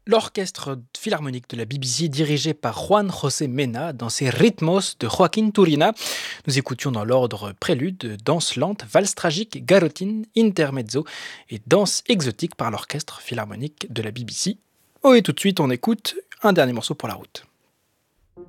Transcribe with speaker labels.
Speaker 1: L'orchestre philharmonique de la BBC dirigé par Juan José Mena dans ses Ritmos de Joaquín Turina. Nous écoutions dans l'ordre prélude, danse lente, valse tragique, garotine, intermezzo et danse exotique par l'orchestre philharmonique de la BBC. Oh et tout de suite on écoute un dernier morceau pour la route.